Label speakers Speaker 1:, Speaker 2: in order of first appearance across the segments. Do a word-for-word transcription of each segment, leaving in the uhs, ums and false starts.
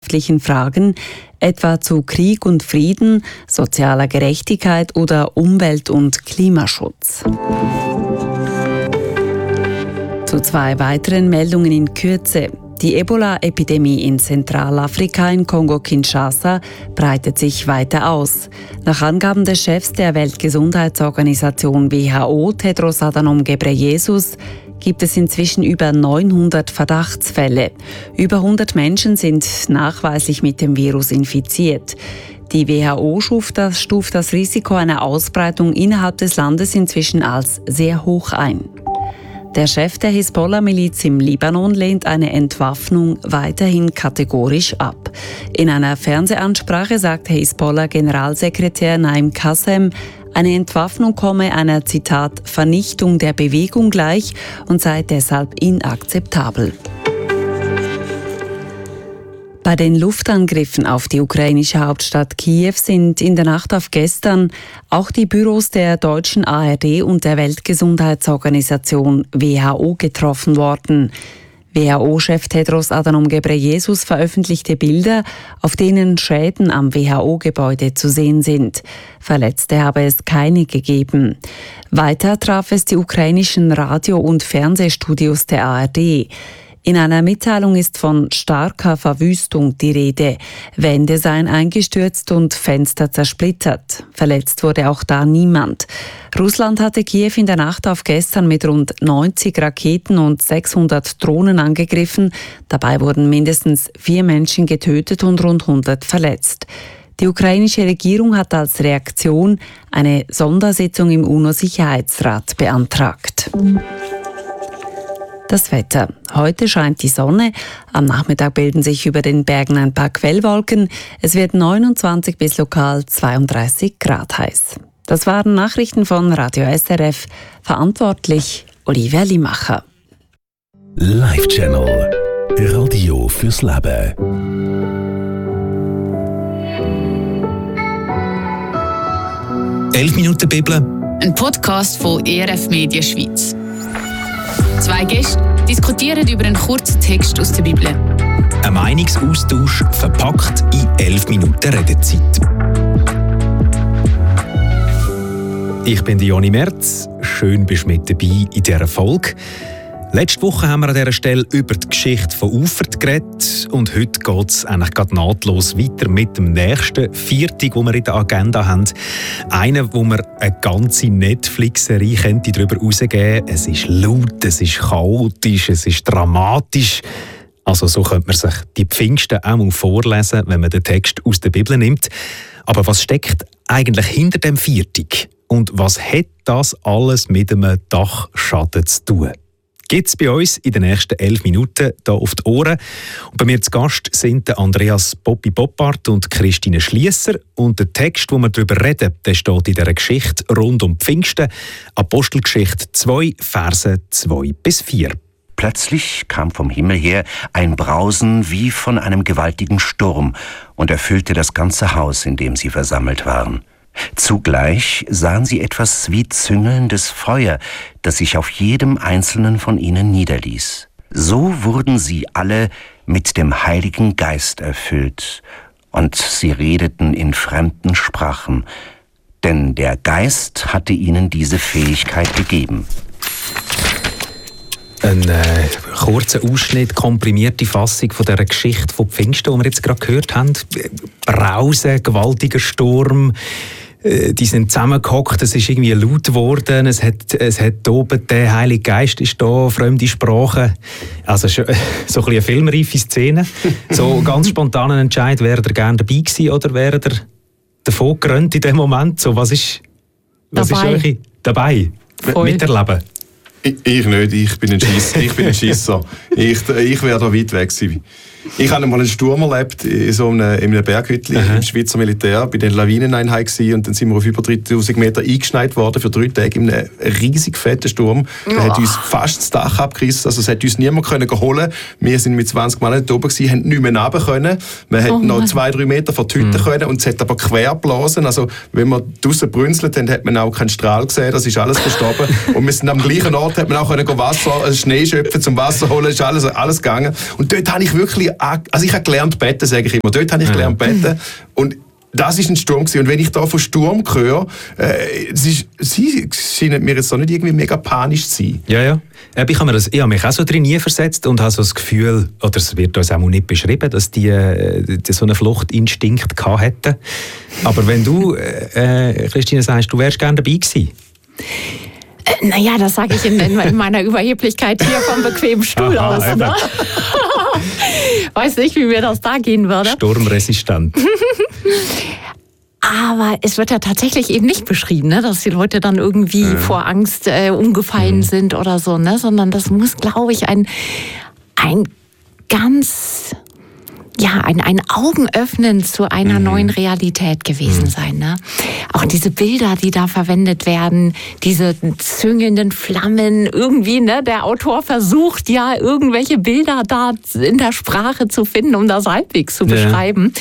Speaker 1: gesellschaftlichen Fragen, etwa zu Krieg und Frieden, sozialer Gerechtigkeit oder Umwelt- und Klimaschutz. Zu zwei weiteren Meldungen in Kürze. Die Ebola-Epidemie in Zentralafrika in Kongo-Kinshasa breitet sich weiter aus. Nach Angaben des Chefs der Weltgesundheitsorganisation W H O, Tedros Adhanom Ghebreyesus, gibt es inzwischen über neunhundert Verdachtsfälle. Über hundert Menschen sind nachweislich mit dem Virus infiziert. Die W H O stuft das, stuft das Risiko einer Ausbreitung innerhalb des Landes inzwischen als sehr hoch ein. Der Chef der Hisbollah-Miliz im Libanon lehnt eine Entwaffnung weiterhin kategorisch ab. In einer Fernsehansprache sagte Hisbollah-Generalsekretär Naim Qassem, eine Entwaffnung komme einer, Zitat, Vernichtung der Bewegung gleich und sei deshalb inakzeptabel. Bei den Luftangriffen auf die ukrainische Hauptstadt Kiew sind in der Nacht auf gestern auch die Büros der deutschen A R D und der Weltgesundheitsorganisation W H O getroffen worden. W H O-Chef Tedros Adhanom Ghebreyesus veröffentlichte Bilder, auf denen Schäden am W H O-Gebäude zu sehen sind. Verletzte habe es keine gegeben. Weiter traf es die ukrainischen Radio- und Fernsehstudios der A R D. In einer Mitteilung ist von starker Verwüstung die Rede. Wände seien eingestürzt und Fenster zersplittert. Verletzt wurde auch da niemand. Russland hatte Kiew in der Nacht auf gestern mit rund neunzig Raketen und sechshundert Drohnen angegriffen. Dabei wurden mindestens vier Menschen getötet und rund hundert verletzt. Die ukrainische Regierung hat als Reaktion eine Sondersitzung im UNO-Sicherheitsrat beantragt. Das Wetter. Heute scheint die Sonne. Am Nachmittag bilden sich über den Bergen ein paar Quellwolken. Es wird neunundzwanzig bis lokal zweiunddreißig Grad heiß. Das waren Nachrichten von Radio S R F. Verantwortlich Olivia Limacher.
Speaker 2: Live Channel. Radio fürs Leben.
Speaker 3: elf Minuten Bibel.
Speaker 4: Ein Podcast von E R F Media Schweiz. Zwei Gäste diskutieren über einen kurzen Text aus der Bibel.
Speaker 3: Ein Meinungsaustausch verpackt in elf Minuten Redezeit. Ich bin Joni Merz. Schön bist du mit dabei in dieser Folge. Letzte Woche haben wir an dieser Stelle über die Geschichte von Ufert geredet und heute geht es eigentlich gerade nahtlos weiter mit dem nächsten Viertag, den wir in der Agenda haben. Einen, wo wir eine ganze Netflix-Serie könnte darüber herausgeben. Es ist laut, es ist chaotisch, es ist dramatisch. Also so könnte man sich die Pfingsten auch mal vorlesen, wenn man den Text aus der Bibel nimmt. Aber was steckt eigentlich hinter dem Viertag? Und was hat das alles mit einem Dachschaden zu tun? Gibt es bei uns in den nächsten elf Minuten hier auf die Ohren. Und bei mir zu Gast sind Andreas Poppi Boppard und Christine Schliesser. Und der Text, wo wir darüber reden, der steht in dieser Geschichte rund um Pfingsten. Apostelgeschichte zwei, Verse zwei bis vier.
Speaker 5: Plötzlich kam vom Himmel her ein Brausen wie von einem gewaltigen Sturm und erfüllte das ganze Haus, in dem sie versammelt waren. Zugleich sahen sie etwas wie züngelndes Feuer, das sich auf jedem einzelnen von ihnen niederließ. So wurden sie alle mit dem Heiligen Geist erfüllt, und sie redeten in fremden Sprachen, denn der Geist hatte ihnen diese Fähigkeit gegeben.
Speaker 3: Ein äh, kurzer Ausschnitt, komprimierte Fassung von dieser Geschichte von Pfingsten, die wir jetzt gerade gehört haben. Brausen, gewaltiger Sturm. Die sind zusammengehockt, es ist irgendwie laut geworden, es hat, es hat oben der Heilige Geist ist da, fremde Sprachen. Also so ein bisschen eine filmreife Szene. So ganz spontanen Entscheid, wäre er gerne dabei gewesen oder wäre er davon gerannt in dem Moment? So, was ist, was
Speaker 1: dabei.
Speaker 3: ist euch dabei?
Speaker 1: Voll.
Speaker 3: Miterleben?
Speaker 6: Ich, ich nicht, ich bin ein Schisser. Ich bin ein Schisser. Ich, ich wäre da weit weg gewesen. Ich habe mal einen Sturm erlebt, in so einem, in einem Berghütli im Schweizer Militär, bei den Lawineneinheit gewesen, und dann sind wir auf über dreitausend Meter eingeschneit worden für drei Tage in einem riesig fetten Sturm. Der oh. hat uns fast das Dach abgerissen, also es hat uns niemand können holen. Wir sind mit zwanzig Mann da oben gewesen, haben nicht mehr runter können. Wir hätten oh noch zwei, drei Meter vor die Hütte mhm. können, und es hat aber quer geblasen. Also wenn wir draussen brünzelt haben, hat man auch keinen Strahl gesehen, das ist alles verstorben. Und wir sind am gleichen Ort, hat man auch können Wasser, Schnee schöpfen zum Wasser holen, ist alles, alles gegangen. Und dort habe ich wirklich also ich habe gelernt beten, sage ich immer. Dort habe ich gelernt beten. Und das war ein Sturm gewesen. Und wenn ich da von Sturm höre, äh, es ist, sie scheinen mir jetzt auch nicht irgendwie mega panisch zu sein.
Speaker 3: Ja, ja. Ich habe, mir das, ich habe mich auch so drin versetzt und habe so das Gefühl, oder es wird uns auch nicht beschrieben, dass die, die so einen Fluchtinstinkt gehabt hätten. Aber wenn du, äh, Christine, sagst, du wärst gerne dabei gewesen.
Speaker 7: Äh, naja, das sage ich in, in meiner Überheblichkeit hier vom bequemen Stuhl
Speaker 3: Aha,
Speaker 7: aus. Ne? Weiß nicht, wie mir das da gehen würde.
Speaker 3: Sturmresistent.
Speaker 7: Aber es wird ja tatsächlich eben nicht beschrieben, ne, dass die Leute dann irgendwie ja. vor Angst äh, umgefallen mhm. sind oder so, ne, sondern das muss, glaube ich, ein, ein ganz, ja, ein, ein Augenöffnen zu einer mhm. neuen Realität gewesen mhm. sein. Ne? Auch diese Bilder, die da verwendet werden, diese züngelnden Flammen, irgendwie, ne, der Autor versucht ja, irgendwelche Bilder da in der Sprache zu finden, um das halbwegs zu beschreiben.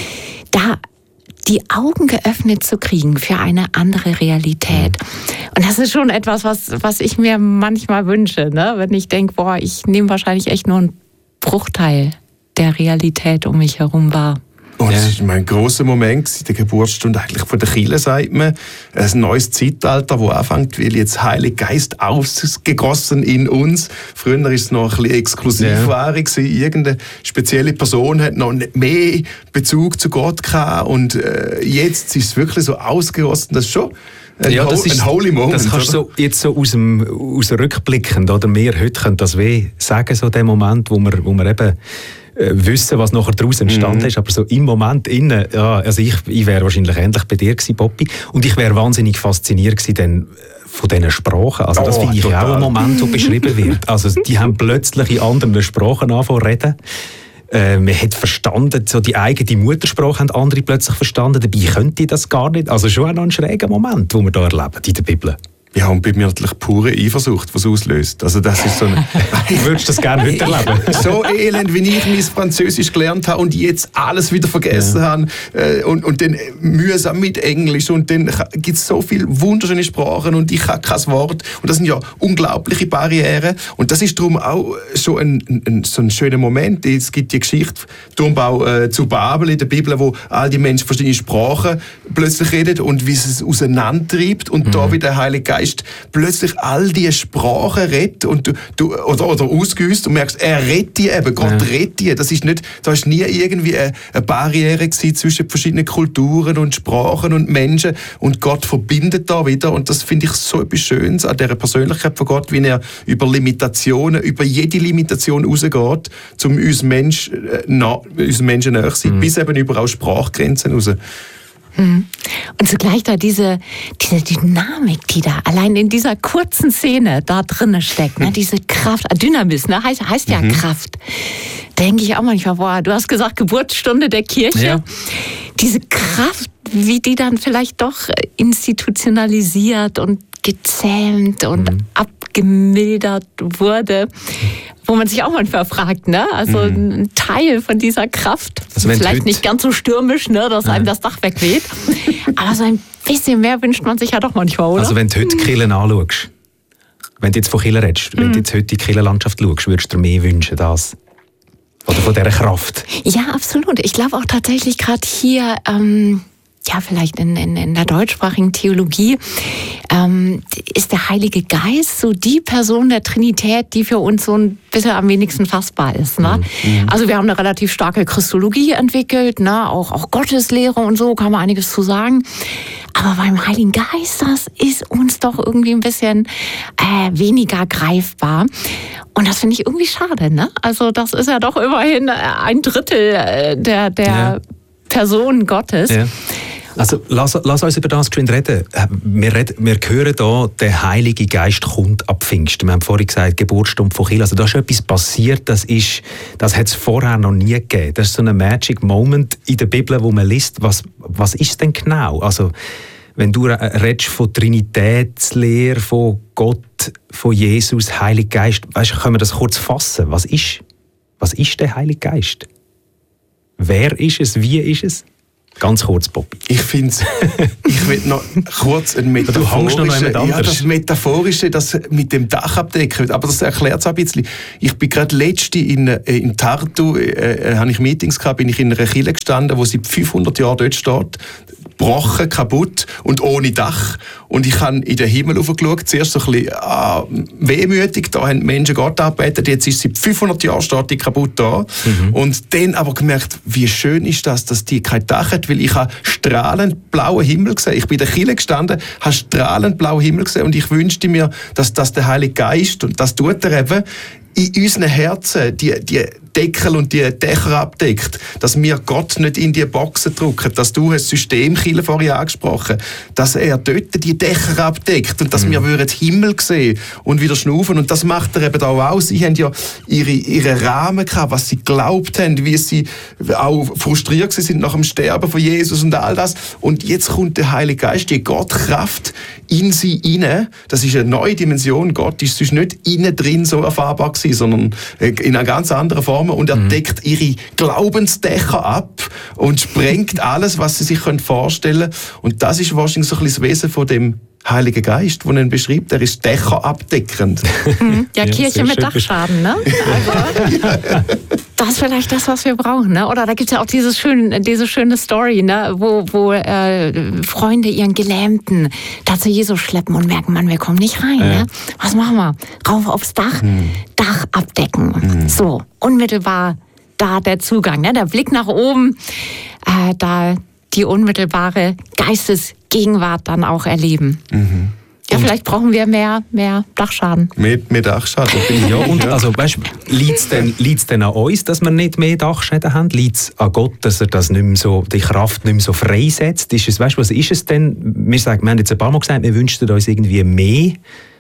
Speaker 7: Ja. Da die Augen geöffnet zu kriegen für eine andere Realität. Und das ist schon etwas, was, was ich mir manchmal wünsche, ne? Wenn ich denke, boah, ich nehme wahrscheinlich echt nur einen Bruchteil der Realität um mich herum wahr.
Speaker 6: Und das war ein grosser Moment in der Geburtsstunde eigentlich von der Kirche, sagt man. Ein neues Zeitalter, das anfängt, weil jetzt Heilige Geist ausgegossen in uns. Früher war es noch ein bisschen Exklusivware. Ja. Irgendeine spezielle Person hat noch mehr Bezug zu Gott gehabt. Und äh, jetzt ist es wirklich so ausgegossen, dass schon ein,
Speaker 3: ja, das
Speaker 6: Ho-
Speaker 3: ist,
Speaker 6: ein Holy Moment.
Speaker 3: Das kannst du so, jetzt so aus dem, aus rückblickend, oder wir heute können das weh sagen, so der Moment, wo wir, wo wir eben wissen, was nachher daraus entstanden mhm. ist, aber so im Moment innen, ja, also ich, ich wäre wahrscheinlich ähnlich bei dir gewesen, Poppy, und ich wäre wahnsinnig fasziniert gewesen dann von diesen Sprachen. Also das oh, finde ich total. Auch ein Moment, der beschrieben wird. Also die haben plötzlich in anderen Sprachen angefangen zu reden. Äh, man hat verstanden, so die eigene Muttersprache haben andere plötzlich verstanden, dabei könnte ich das gar nicht. Also schon auch noch ein schräger Moment, den wir hier erleben in der Bibel.
Speaker 6: Ja, und bei mir natürlich pure Eifersucht, was auslöst. Also das ist so eine
Speaker 3: du würdest das gerne heute erleben?
Speaker 6: So elend, wie ich mein Französisch gelernt habe und jetzt alles wieder vergessen ja. habe äh, und, und dann mühsam mit Englisch und dann gibt es so viele wunderschöne Sprachen und ich habe kein Wort und das sind ja unglaubliche Barrieren und das ist darum auch so ein, ein, so ein schöner Moment. Es gibt die Geschichte Turmbau äh, zu Babel in der Bibel, wo all die Menschen verschiedene Sprachen plötzlich reden und wie es auseinandertreibt und mhm. da wieder der Heilige Geist plötzlich all diese Sprachen redet und du, du, oder, oder ausgüsst und merkst, er redet die eben, Gott ja. redet die. Das ist nicht, da ist nie irgendwie eine, eine Barriere gewesen zwischen verschiedenen Kulturen und Sprachen und Menschen und Gott verbindet da wieder und das finde ich so etwas Schönes an dieser Persönlichkeit von Gott, wie er über Limitationen, über jede Limitation rausgeht, um uns Menschen, äh, na, uns Menschen näher zu sein, mhm. bis eben über auch Sprachgrenzen raus.
Speaker 7: Und zugleich da diese, diese Dynamik, die da allein in dieser kurzen Szene da drin steckt, ne? Diese Kraft, Dynamis, ne? heißt, heißt ja mhm. Kraft. Denke ich auch manchmal, boah, du hast gesagt, Geburtsstunde der Kirche. Ja. Diese Kraft, wie die dann vielleicht doch institutionalisiert und gezähmt und mhm. abgemildert wurde, wo man sich auch manchmal fragt, ne? Also mhm. ein Teil von dieser Kraft, also vielleicht nicht ganz so stürmisch, ne, dass ja. einem das Dach wegweht, aber so ein bisschen mehr wünscht man sich ja doch manchmal, oder?
Speaker 3: Also wenn du heute die Kirchen anschaust, wenn du jetzt von Kirchen redest, mhm. wenn du jetzt heute die Kirchenlandschaft schaust, würdest du dir mehr wünschen, das? Oder von dieser Kraft?
Speaker 7: Ja, absolut. Ich glaube auch tatsächlich gerade hier, ähm, ja, vielleicht in, in, in der deutschsprachigen Theologie, ähm, ist der Heilige Geist so die Person der Trinität, die für uns so ein bisschen am wenigsten fassbar ist. Ne? Mhm. Also wir haben eine relativ starke Christologie entwickelt, ne? auch, auch Gotteslehre und so, kann man einiges zu sagen. Aber beim Heiligen Geist, das ist uns doch irgendwie ein bisschen äh, weniger greifbar. Und das finde ich irgendwie schade. Ne? Also das ist ja doch immerhin ein Drittel der, der ja. Person Gottes. Ja.
Speaker 3: Also lass, lass uns über das geschwind reden. Wir, reden. wir hören hier, der Heilige Geist kommt ab Pfingsten. Wir haben vorhin gesagt, Geburtsstunde von Kirche. Also da ist etwas passiert, das, ist, das hat es vorher noch nie gegeben. Das ist so ein Magic Moment in der Bibel, wo man liest, was, was ist es denn genau? Also wenn du redest von Trinitätslehre, von Gott, von Jesus, Heiliger Geist, weißt, können wir das kurz fassen? Was ist, was ist der Heilige Geist? Wer ist es? Wie ist es? Ganz kurz, Poppy.
Speaker 6: Ich finde ich will noch kurz ein metaphorisches, ja, das Metaphorische, das mit dem Dach abdecken, aber das erklärt es ein bisschen. Ich bin gerade letzte in, in Tartu, äh, habe ich Meetings gehabt, bin ich in einer Kirche gestanden, wo seit fünfhundert Jahren dort steht, gebrochen, kaputt und ohne Dach. Und ich habe in den Himmel hochgeschaut, zuerst so ein bisschen ah, wehmütig, da haben die Menschen Gott angebetet, jetzt ist seit fünfhundert Jahren steht die kaputt da. Mhm. Und dann aber gemerkt, wie schön ist das, dass die kein Dach hat, weil ich habe strahlend blauen Himmel gesehen. Ich bin in der Kirche gestanden, habe strahlend blauen Himmel gesehen und ich wünschte mir, dass das der Heilige Geist, und das tut er eben, in unseren Herzen die, die Deckel und die Dächer abdeckt, dass wir Gott nicht in die Boxen drücken, dass du ein System vorhin angesprochen, dass er dort die Dächer abdeckt und dass mhm. wir würden Himmel sehen und wieder schnaufen, und das macht er eben auch aus. Sie haben ja ihre, ihre Rahmen gehabt, was sie geglaubt haben, wie sie auch frustriert sind nach dem Sterben von Jesus und all das, und jetzt kommt der Heilige Geist, die Gottkraft in sie rein. Das ist eine neue Dimension. Gott ist sonst nicht innen drin so erfahrbar gewesen, sondern in einer ganz anderen Form, und er mhm. deckt ihre Glaubensdächer ab und sprengt alles, was sie sich vorstellen können. Und das ist wahrscheinlich so ein bisschen das Wesen von dem Heiligen Geist, den er beschreibt. Er ist Dächer abdeckend.
Speaker 7: Mhm. Ja, ja, Kirche mit Dachschaden, ne? Also, das ist vielleicht das, was wir brauchen, ne? Oder da gibt es ja auch dieses schöne, diese schöne Story, ne? Wo, wo äh, Freunde ihren Gelähmten da zu Jesus schleppen und merken, Mann, wir kommen nicht rein. Ja. Ne? Was machen wir? Rauf aufs Dach, mhm. Dach abdecken. Mhm. So, unmittelbar da der Zugang, ne? Der Blick nach oben, äh, da die unmittelbare Geistesgegenwart dann auch erleben. Mhm. Ja, und vielleicht brauchen wir mehr, mehr Dachschaden.
Speaker 6: Mehr, mehr Dachschaden.
Speaker 3: Ja, und also, weißt, liegt es denn, denn an uns, dass wir nicht mehr Dachschäden haben? Liegt es an Gott, dass er das nicht mehr so, die Kraft nicht mehr so freisetzt? Ist es, weißt, was ist es denn? Wir, sagen, wir haben jetzt ein paar Mal gesagt, wir wünschten uns irgendwie mehr.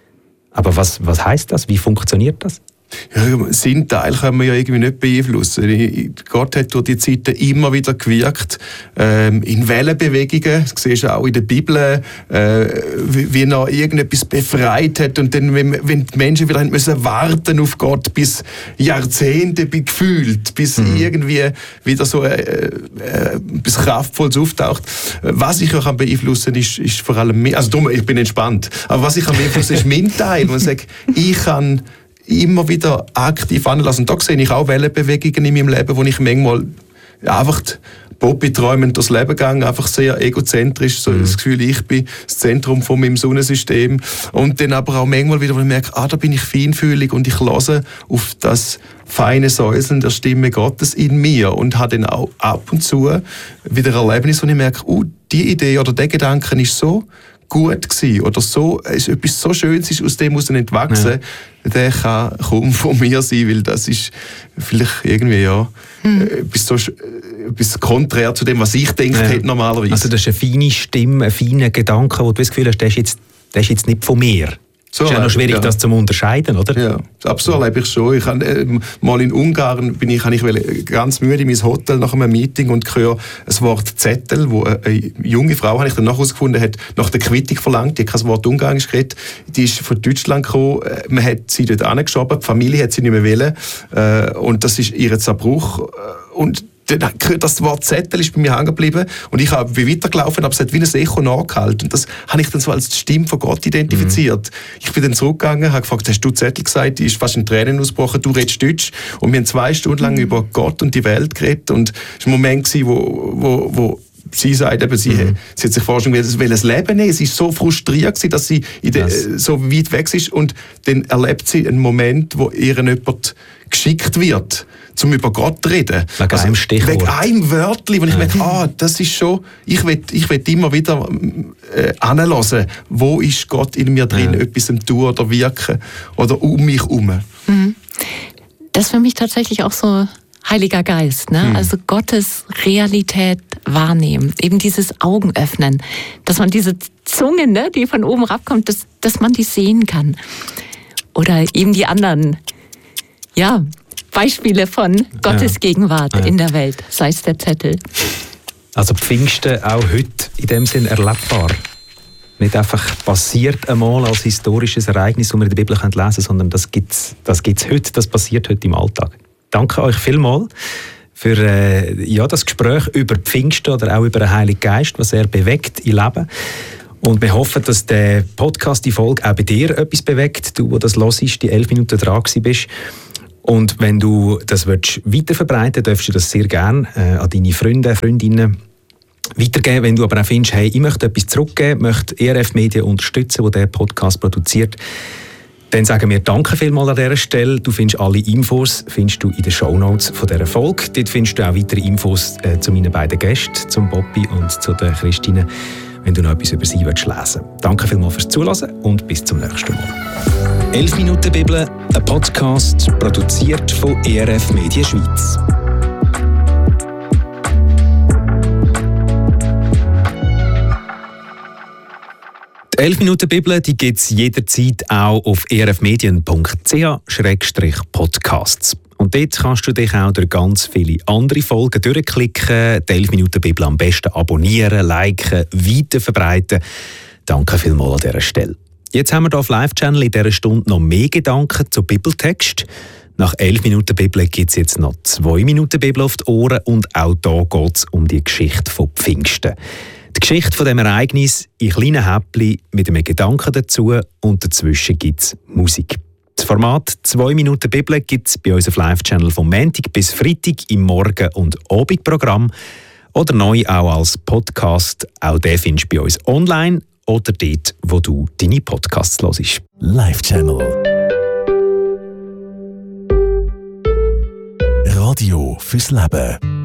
Speaker 3: Aber was, was heisst das? Wie funktioniert das?
Speaker 6: Ja, seinen Teil können wir ja irgendwie nicht beeinflussen. Gott hat durch die Zeiten immer wieder gewirkt, ähm, in Wellenbewegungen. Das siehst du auch in der Bibel, äh, wie, wie er irgendetwas befreit hat. Und dann, wenn, wenn die Menschen wieder müssen warten auf Gott, bis Jahrzehnte gefühlt, bis mhm. irgendwie wieder so äh, äh, etwas Kraftvolles auftaucht. Was ich auch kann beeinflussen kann, ist, ist vor allem, also darum, ich bin entspannt, aber was ich kann beeinflussen ist mein Teil. Und ich sage, ich kann immer wieder aktiv anlassen. Und da sehe ich auch Wellenbewegungen in meinem Leben, wo ich manchmal einfach Poppy träumend durchs Leben gehe, einfach sehr egozentrisch, so mhm. das Gefühl, ich bin das Zentrum von meinem Sonnensystem. Und dann aber auch manchmal wieder, wo ich merke, ah, da bin ich feinfühlig und ich höre auf das feine Säuseln der Stimme Gottes in mir und habe dann auch ab und zu wieder Erlebnisse, wo ich merke, oh, die Idee oder der Gedanke ist so gut gewesen oder so, es ist etwas so Schönes ist aus dem muss entwachsen, ja. Der kann kaum von mir sein, weil das ist vielleicht irgendwie ja hm. etwas, so, etwas konträr zu dem, was ich denke, ja. hätte normalerweise.
Speaker 3: Also das ist eine feine Stimme, ein feiner Gedanke, wo du das Gefühl hast, der ist jetzt, der ist jetzt nicht von mir. So ist ja noch schwierig, ja. das zu unterscheiden, oder?
Speaker 6: Ja, das so erlebe ich schon. Ich habe, äh, mal in Ungarn bin ich, ich ganz müde in mein Hotel nach einem Meeting und höre ein Wort Zettel, wo eine, eine junge Frau, habe ich dann herausgefunden, hat nach der Quittung verlangt. Die hat kein Wort Ungarisch geredet. Die ist von Deutschland gekommen. Man hat sie dort angeschoben. Die Familie hat sie nicht mehr wollen. Äh, und das ist ihr Zerbruch. Und das Wort Zettel ist bei mir hängen geblieben und ich habe weitergelaufen, aber es hat wie ein Echo nachgehalten. Und das habe ich dann so als die Stimme von Gott identifiziert. Mhm. Ich bin dann zurückgegangen, habe gefragt, hast du Zettel gesagt? Die ist fast in Tränen ausgebrochen, du redest Deutsch. Und wir haben zwei Stunden lang mhm. über Gott und die Welt geredet. Und es war ein Moment, wo, wo, wo sie sagt, eben, sie, mhm. sie hat sich vorgestellt, sie will ein Leben nehmen. Sie ist so frustriert gewesen, dass sie in de, so weit weg ist. Und dann erlebt sie einen Moment, wo ihr jemand geschickt wird, um über Gott zu reden.
Speaker 3: Wegen also, einem Stichwort.
Speaker 6: Wegen einem Wörtchen, wo ich merke, ah, das ist schon, ich will, ich will immer wieder äh, anhören, wo ist Gott in mir drin, ja. etwas am Tun oder Wirken oder um mich herum.
Speaker 7: Mhm. Das ist für mich tatsächlich auch so Heiliger Geist, ne? Mhm. Also Gottes Realität wahrnehmen, eben dieses Augen öffnen, dass man diese Zunge, ne, die von oben raufkommt, dass, dass man die sehen kann. Oder eben die anderen, ja, Beispiele von Gottes ja. Gegenwart ja. in der Welt, sei es der Zettel.
Speaker 3: Also Pfingsten auch heute in dem Sinn erlebbar. Nicht einfach passiert einmal als historisches Ereignis, das wir in der Bibel lesen können, sondern das gibt es das gibt's heute, das passiert heute im Alltag. Danke euch vielmals für äh, ja, das Gespräch über Pfingsten oder auch über den Heiligen Geist, was er bewegt im Leben. Und wir hoffen, dass der Podcast, die Folge, auch bei dir etwas bewegt, du, der das hörst, die elf Minuten dran bist. Und wenn du das weiterverbreiten willst, darfst du das sehr gerne äh, an deine Freunde, Freundinnen weitergeben. Wenn du aber auch findest, hey, ich möchte etwas zurückgeben, möchte E R F Medien unterstützen, die diesen Podcast produziert, dann sagen wir danke vielmals an dieser Stelle. Du findest alle Infos findest du in den Shownotes von dieser Folge. Dort findest du auch weitere Infos äh, zu meinen beiden Gästen, zum Bobby und zu der Christine, wenn du noch etwas über sie willst lesen. Danke vielmals fürs Zuhören und bis zum nächsten Mal. elf Minuten Bibel, ein Podcast, produziert von E R F Medien Schweiz. Die elf Minuten Bibel gibt es jederzeit auch auf e r f medien punkt c h slash podcasts. Und dort kannst du dich auch durch ganz viele andere Folgen durchklicken, die elf Minuten Bibel am besten abonnieren, liken, weiterverbreiten. Danke vielmals an dieser Stelle. Jetzt haben wir hier auf Live-Channel in dieser Stunde noch mehr Gedanken zu Bibeltext. Nach elf Minuten Bibel gibt es jetzt noch zwei Minuten Bibel auf die Ohren und auch hier geht es um die Geschichte von Pfingsten. Die Geschichte von diesem Ereignis in kleinen Häppchen mit einem Gedanken dazu und dazwischen gibt es Musik. Das Format zwei Minuten Bibel gibt es bei uns auf Live-Channel vom Montag bis Freitag im Morgen- und Abendprogramm oder neu auch als Podcast. Auch den findest du bei uns online oder dort, wo du deine Podcasts hörst.
Speaker 2: Live-Channel. Radio fürs Leben.